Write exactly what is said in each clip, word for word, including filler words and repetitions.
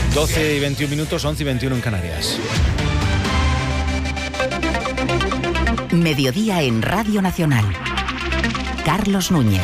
doce y veintiún minutos, once y veintiuno en Canarias. Mediodía en Radio Nacional. Carlos Núñez.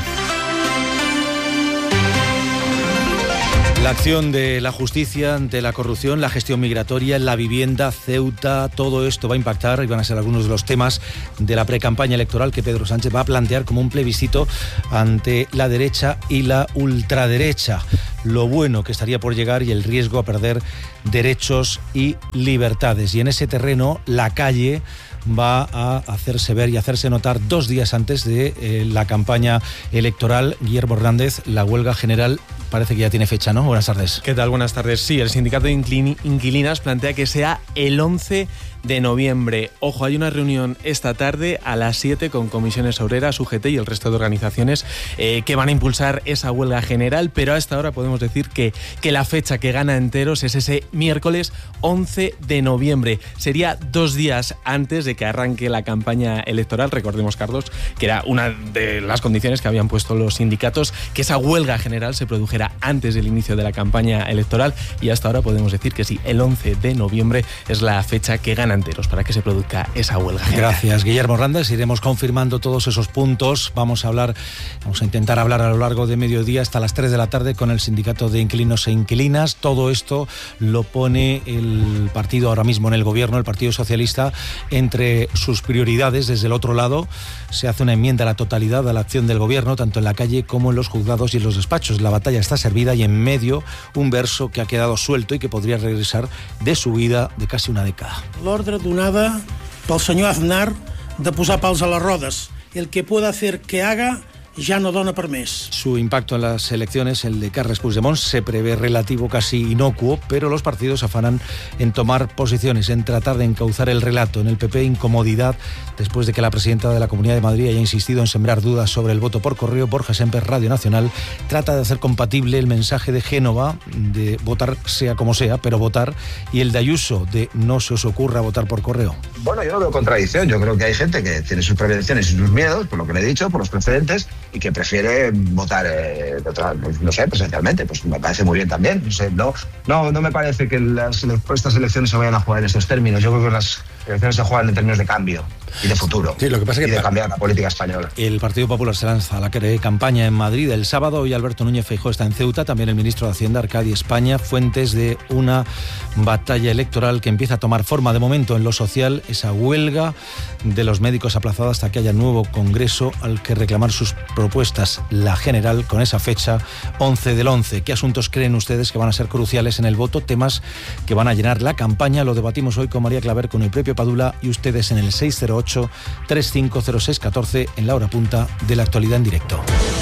La acción de la justicia ante la corrupción, la gestión migratoria, la vivienda, Ceuta, todo esto va a impactar y van a ser algunos de los temas de la precampaña electoral que Pedro Sánchez va a plantear como un plebiscito ante la derecha y la ultraderecha. Lo bueno que estaría por llegar y el riesgo a perder derechos y libertades. Y en ese terreno, la calle va a hacerse ver y hacerse notar dos días antes de eh, la campaña electoral. Guillermo Hernández, la huelga general parece que ya tiene fecha, ¿no? Buenas tardes. ¿Qué tal? Buenas tardes. Sí, el sindicato de inquilinas plantea que sea el once de noviembre. Ojo, hay una reunión esta tarde a las siete con Comisiones Obreras, U G T y el resto de organizaciones eh, que van a impulsar esa huelga general, pero a esta hora podemos decir que, que la fecha que gana enteros es ese miércoles once de noviembre. Sería dos días antes de que arranque la campaña electoral. Recordemos, Carlos, que era una de las condiciones que habían puesto los sindicatos, que esa huelga general se produjera antes del inicio de la campaña electoral, y hasta ahora podemos decir que sí, el once de noviembre es la fecha que gana enteros para que se produzca esa huelga general. Gracias, Guillermo Hernández. Iremos confirmando todos esos puntos. Vamos a hablar, vamos a intentar hablar a lo largo de mediodía hasta las tres de la tarde con el sindicato de inquilinos e inquilinas. Todo esto lo pone el partido ahora mismo en el gobierno, el Partido Socialista, entre sus prioridades. Desde el otro lado se hace una enmienda a la totalidad a la acción del gobierno, tanto en la calle como en los juzgados y en los despachos. La batalla está servida y en medio un verso que ha quedado suelto y que podría regresar de su vida de casi una década. L'ordre donada pel senyor Aznar de posar pals a les rodes. El que pueda hacer que haga ya no dona per més. Su impacto en las elecciones, el de Carles Puigdemont, se prevé relativo, casi inocuo, pero los partidos afanan en tomar posiciones, en tratar de encauzar el relato. En el P P, incomodidad después de que la presidenta de la Comunidad de Madrid haya insistido en sembrar dudas sobre el voto por correo. Borja Semper, Radio Nacional, trata de hacer compatible el mensaje de Génova de votar sea como sea, pero votar, y el de Ayuso de no se os ocurra votar por correo. Bueno, yo no veo contradicción. Yo creo que hay gente que tiene sus prevenciones y sus miedos, por lo que le he dicho, por los precedentes, y que prefiere votar, eh, de otra, pues, no sé, presencialmente. Pues me parece muy bien también. No sé, no, no, no me parece que las, estas elecciones se vayan a jugar en estos términos. Yo creo que las elecciones se juegan en términos de cambio y de futuro. Sí, lo que pasa es que y de cambiar la política española. El Partido Popular se lanza a la campaña en Madrid el sábado. Hoy Alberto Núñez Feijóo está en Ceuta, también el ministro de Hacienda, Arcadi España. Fuentes de una batalla electoral que empieza a tomar forma de momento en lo social, esa huelga de los médicos aplazada hasta que haya nuevo congreso al que reclamar sus propuestas, la general, con esa fecha once del once. ¿Qué asuntos creen ustedes que van a ser cruciales en el voto? Temas que van a llenar la campaña. Lo debatimos hoy con María Claver, con el propio Padula y ustedes en el seis cero ocho, tres cinco cero seis uno cuatro en la hora punta de la actualidad en directo.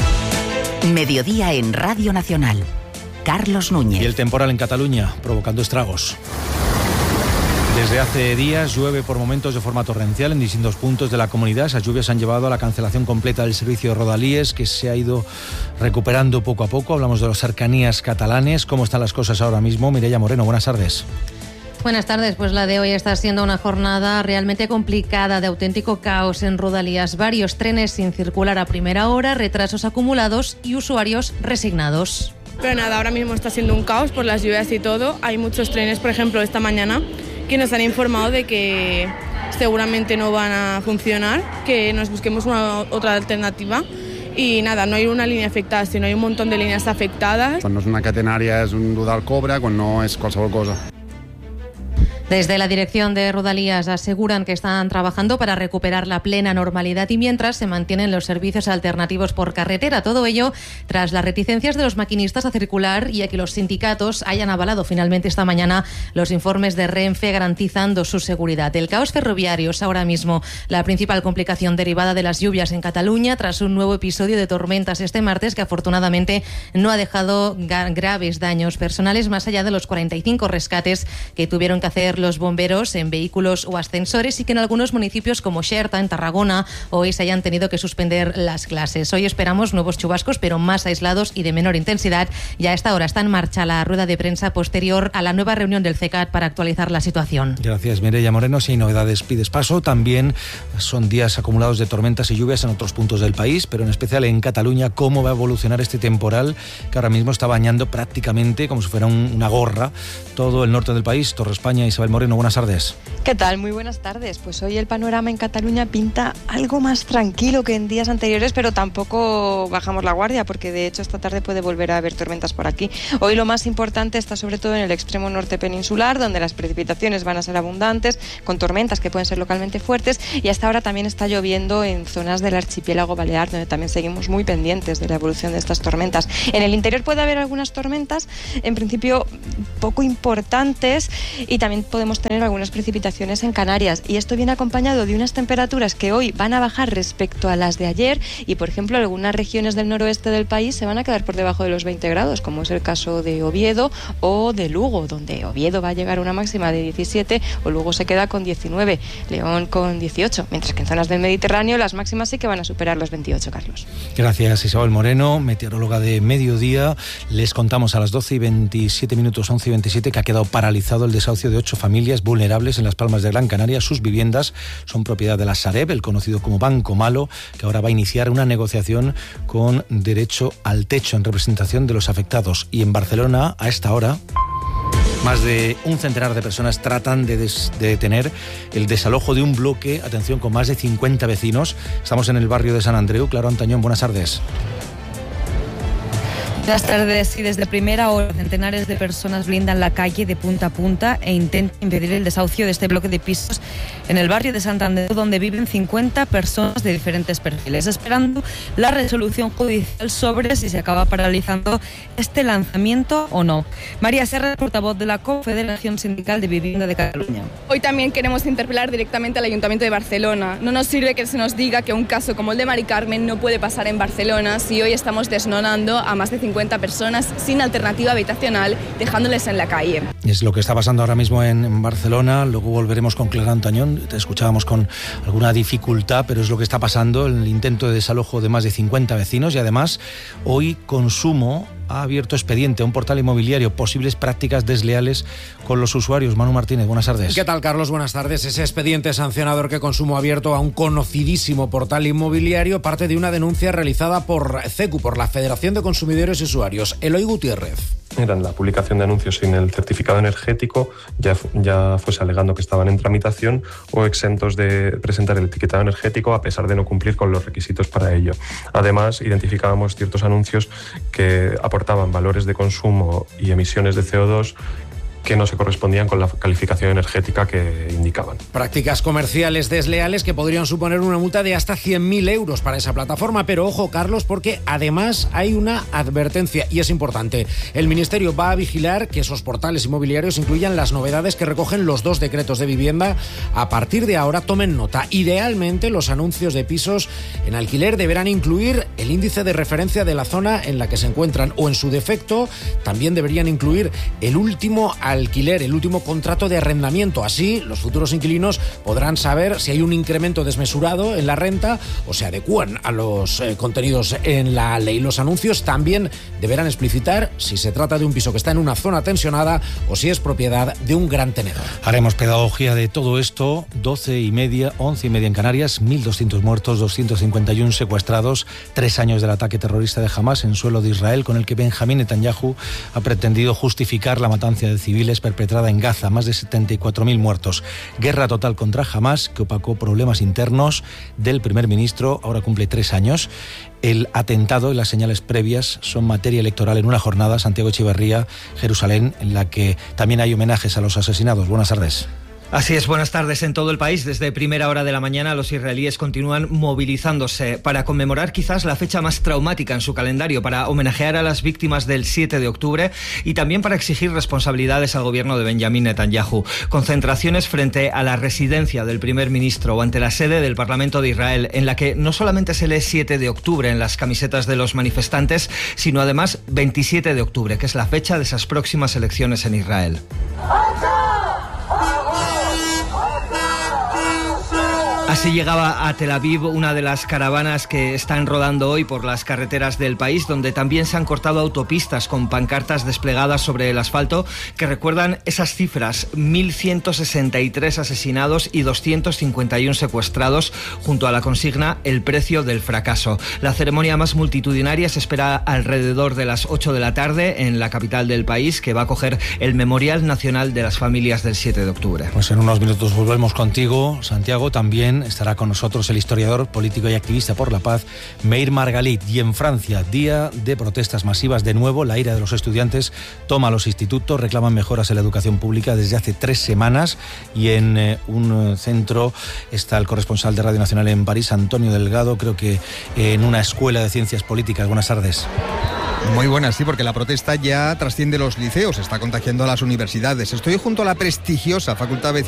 Mediodía en Radio Nacional. Carlos Núñez. Y el temporal en Cataluña provocando estragos. Desde hace días llueve por momentos de forma torrencial en distintos puntos de la comunidad. Esas lluvias han llevado a la cancelación completa del servicio de Rodalies, que se ha ido recuperando poco a poco. Hablamos de las cercanías catalanes. ¿Cómo están las cosas ahora mismo? Mireia Moreno, buenas tardes. Buenas tardes, pues la de hoy está siendo una jornada realmente complicada, de auténtico caos en Rodalies. Varios trenes sin circular a primera hora, retrasos acumulados y usuarios resignados. Pero nada, ahora mismo está siendo un caos por las lluvias y todo. Hay muchos trenes, por ejemplo, esta mañana, que nos han informado de que seguramente no van a funcionar, que nos busquemos una otra alternativa. I nada, no hi ha una línia afectada, sinó hi ha un munt de línies afectades. Quan no és una catenària és un rodal cobra, quan no és qualsevol cosa. Desde la dirección de Rodalías aseguran que están trabajando para recuperar la plena normalidad y mientras se mantienen los servicios alternativos por carretera. Todo ello tras las reticencias de los maquinistas a circular y a que los sindicatos hayan avalado finalmente esta mañana los informes de Renfe garantizando su seguridad. El caos ferroviario es ahora mismo la principal complicación derivada de las lluvias en Cataluña tras un nuevo episodio de tormentas este martes que afortunadamente no ha dejado graves daños personales más allá de los cuarenta y cinco rescates que tuvieron que hacer acceder los bomberos en vehículos o ascensores y que en algunos municipios como Xerta, en Tarragona, hoy se hayan tenido que suspender las clases. Hoy esperamos nuevos chubascos, pero más aislados y de menor intensidad. Y a esta hora está en marcha la rueda de prensa posterior a la nueva reunión del C E C A T para actualizar la situación. Gracias, Mireia Moreno. Si hay novedades, pides paso. También son días acumulados de tormentas y lluvias en otros puntos del país, pero en especial en Cataluña. ¿Cómo va a evolucionar este temporal que ahora mismo está bañando prácticamente como si fuera un, una gorra todo el norte del país? Torre España, Isabel Moreno, buenas tardes. ¿Qué tal? Muy buenas tardes. Pues hoy el panorama en Cataluña pinta algo más tranquilo que en días anteriores, pero tampoco bajamos la guardia, porque de hecho esta tarde puede volver a haber tormentas por aquí. Hoy lo más importante está sobre todo en el extremo norte peninsular, donde las precipitaciones van a ser abundantes, con tormentas que pueden ser localmente fuertes, y hasta ahora también está lloviendo en zonas del archipiélago balear, donde también seguimos muy pendientes de la evolución de estas tormentas. En el interior puede haber algunas tormentas, en principio poco importantes, y también podemos tener algunas precipitaciones en Canarias, y esto viene acompañado de unas temperaturas que hoy van a bajar respecto a las de ayer, y por ejemplo algunas regiones del noroeste del país se van a quedar por debajo de los veinte grados, como es el caso de Oviedo o de Lugo, donde Oviedo va a llegar a una máxima de diecisiete, o Lugo se queda con diecinueve, León con dieciocho, mientras que en zonas del Mediterráneo las máximas sí que van a superar los veintiocho, Carlos. Gracias, Isabel Moreno, meteoróloga de Mediodía. Les contamos a las doce y veintisiete minutos, once y veintisiete, que ha quedado paralizado el desahucio de ocho familias vulnerables en Las Palmas de Gran Canaria. Sus viviendas son propiedad de la Sareb, el conocido como Banco Malo, que ahora va a iniciar una negociación con derecho al techo en representación de los afectados. Y en Barcelona, a esta hora, más de un centenar de personas tratan de, des, de detener el desalojo de un bloque, atención, con más de cincuenta vecinos. Estamos en el barrio de San Andreu. Claro, Antañón, buenas tardes. Buenas tardes. Y desde primera hora, centenares de personas blindan la calle de punta a punta e intentan impedir el desahucio de este bloque de pisos en el barrio de Santander, donde viven cincuenta personas de diferentes perfiles, esperando la resolución judicial sobre si se acaba paralizando este lanzamiento o no. María Serra, portavoz de la Confederación Sindical de Vivienda de Cataluña. Hoy también queremos interpelar directamente al Ayuntamiento de Barcelona. No nos sirve que se nos diga que un caso como el de Mari Carmen no puede pasar en Barcelona si hoy estamos desnonando a más de cincuenta personas sin alternativa habitacional, dejándoles en la calle. Es lo que está pasando ahora mismo en, en Barcelona. Luego volveremos con Clara Antañón. Te escuchábamos con alguna dificultad, pero es lo que está pasando, el intento de desalojo de más de cincuenta vecinos. Y además, hoy Consumo ha abierto expediente a un portal inmobiliario, posibles prácticas desleales con los usuarios. Manu Martínez, buenas tardes. ¿Qué tal, Carlos? Buenas tardes. Ese expediente sancionador que Consumo ha abierto a un conocidísimo portal inmobiliario parte de una denuncia realizada por CECU, por la Federación de Consumidores y Usuarios. Eloy Gutiérrez. Eran la publicación de anuncios sin el certificado energético, ya, ya fuese alegando que estaban en tramitación o exentos de presentar el etiquetado energético a pesar de no cumplir con los requisitos para ello. Además, identificábamos ciertos anuncios que aportaban valores de consumo y emisiones de C O dos que no se correspondían con la calificación energética que indicaban. Prácticas comerciales desleales que podrían suponer una multa de hasta cien mil euros para esa plataforma. Pero ojo, Carlos, porque además hay una advertencia y es importante. El Ministerio va a vigilar que esos portales inmobiliarios incluyan las novedades que recogen los dos decretos de vivienda. A partir de ahora, tomen nota. Idealmente, los anuncios de pisos en alquiler deberán incluir el índice de referencia de la zona en la que se encuentran, o en su defecto, también deberían incluir el último alquiler, el último contrato de arrendamiento. Así, los futuros inquilinos podrán saber si hay un incremento desmesurado en la renta o se adecúan a los eh, contenidos en la ley. Los anuncios también deberán explicitar si se trata de un piso que está en una zona tensionada o si es propiedad de un gran tenedor. Haremos pedagogía de todo esto. doce y media, once y media en Canarias, mil doscientos muertos, doscientos cincuenta y uno secuestrados, tres años del ataque terrorista de Hamás en suelo de Israel, con el que Benjamín Netanyahu ha pretendido justificar la matanza de civiles perpetrada en Gaza, más de setenta y cuatro mil muertos. Guerra total contra Hamás, que opacó problemas internos del primer ministro, ahora cumple tres años. El atentado y las señales previas son materia electoral en una jornada, Santiago Echeverría, Jerusalén, en la que también hay homenajes a los asesinados. Buenas tardes. Así es, buenas tardes. En todo el país, desde primera hora de la mañana, los israelíes continúan movilizándose para conmemorar quizás la fecha más traumática en su calendario, para homenajear a las víctimas del siete de octubre y también para exigir responsabilidades al gobierno de Benjamín Netanyahu. Concentraciones frente a la residencia del primer ministro o ante la sede del Parlamento de Israel, en la que no solamente se lee siete de octubre en las camisetas de los manifestantes, sino además veintisiete de octubre, que es la fecha de esas próximas elecciones en Israel. Así llegaba a Tel Aviv una de las caravanas que están rodando hoy por las carreteras del país, donde también se han cortado autopistas con pancartas desplegadas sobre el asfalto que recuerdan esas cifras: mil ciento sesenta y tres asesinados y doscientos cincuenta y uno secuestrados, junto a la consigna "el precio del fracaso". La ceremonia más multitudinaria se espera alrededor de las ocho de la tarde en la capital del país, que va a acoger el Memorial Nacional de las Familias del siete de octubre. Pues en unos minutos volvemos contigo, Santiago. También estará con nosotros el historiador, político y activista por la paz, Meir Margalit. Y en Francia, día de protestas masivas. De nuevo, la ira de los estudiantes toma a los institutos, reclaman mejoras en la educación pública desde hace tres semanas. Y en eh, un centro está el corresponsal de Radio Nacional en París, Antonio Delgado, creo que eh, en una escuela de ciencias políticas. Buenas tardes. Muy buenas, sí, porque la protesta ya trasciende los liceos, está contagiando a las universidades. Estoy junto a la prestigiosa Facultad